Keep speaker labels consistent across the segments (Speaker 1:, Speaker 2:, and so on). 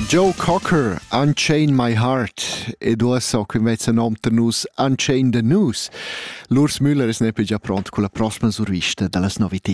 Speaker 1: Joe Cocker, Unchain My Heart, e due so che invece nom per nus Unchain the News. L'Urs Müller è già pronto con la prossima survista delle novità.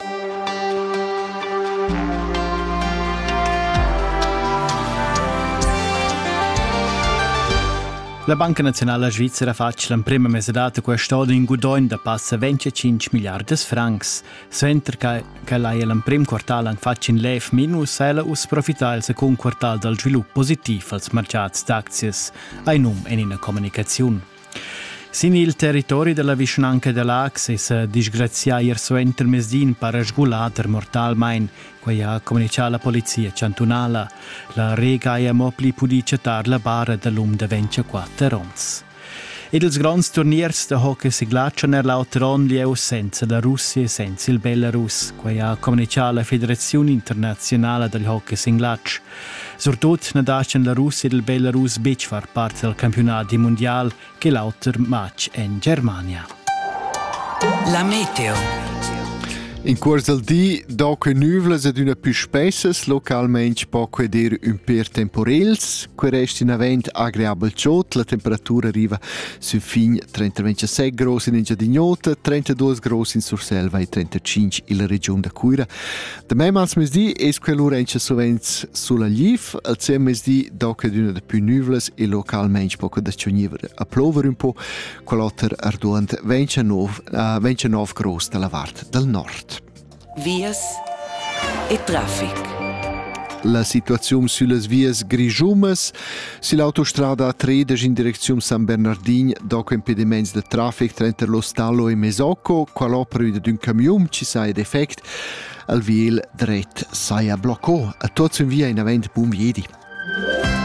Speaker 2: La Banca Nazionale Svizzera faccia la prima mesedata quest'anno in Gudoin da passa 25 miliardi francs. Sventer che lei il primo quartale faccia in lev minus e la us profitare il secondo quartale dal sviluppo positivo als mercati d'azioni ai num e in una comunicazione. Sin il territorio della vicinanza dell'Axe si disgrazia ieri sventer mesdin per sgulater mortalmente, che ha comunicato la polizia cantonale. La rega è mobili pudi cettar la barra dell'um de 24 ons. Ed ils grans turniers de hockey si glacciano nell'autoron lieu senza la Russia e senza il Belarus, che ha comunicato la Federazione Internazionale del Hockey Singlatsch. Surtut ne dascian la Russia e il Belarus beach far parte del campionato mondiale che l'autor match in Germania.
Speaker 3: La meteo.
Speaker 1: In corso del dì, dopo nuvole ed una più spesse, localmente può vedere un per temporels, che resta in avvento agreabile ciot, la temperatura arriva su fin 30-27 gradi in Giadignota, 32 gradi in Surselva e 35 in la regione da Cuira. Da me als mesdì è quello rence sovente sulla Liv, al sem mesdì dopo una de più nuvole e localmente può da cionievere a plovere un po', quell'altro arduante 29 gradi dalla parte del nord.
Speaker 3: Vias e traffic.
Speaker 1: La situazione sulle vie grigiumes, sull'autostrada A3 in direzione San Bernardino, dopo impedimenti di traffico tra lo Stallo e Mesocco, qual'opera di un camion ci sia defect, al viel dret sia blocco. A tutti in via in avente buon viedi.